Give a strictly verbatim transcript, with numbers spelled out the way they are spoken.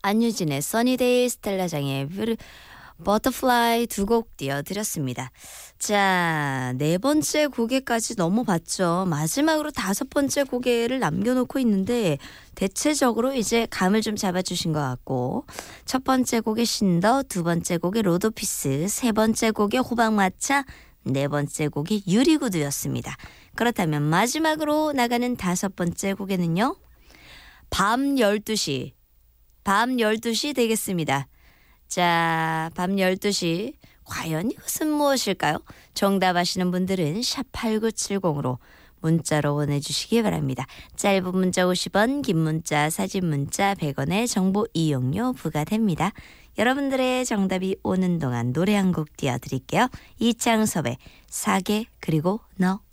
안유진의 써니데이, 스텔라장의 뷰, 버터플라이 두 곡 띄워드렸습니다. 자, 네 번째 고개까지 넘어봤죠. 마지막으로 다섯 번째 고개를 남겨놓고 있는데 대체적으로 이제 감을 좀 잡아주신 것 같고, 첫 번째 곡의 신더, 두 번째 곡의 로도피스, 세 번째 곡의 호박마차, 네 번째 곡이 유리구두였습니다. 그렇다면 마지막으로 나가는 다섯 번째 곡에는요, 밤 열두 시, 밤 열두 시 되겠습니다. 자, 밤 열두 시 과연 이것은 무엇일까요? 정답 아시는 분들은 샵 팔구칠공으로 문자로 보내주시기 바랍니다. 짧은 문자 오십 원, 긴 문자, 사진 문자 백 원의 정보 이용료 부과됩니다. 여러분들의 정답이 오는 동안 노래 한 곡 띄워드릴게요. 이창섭의 사계 그리고 너.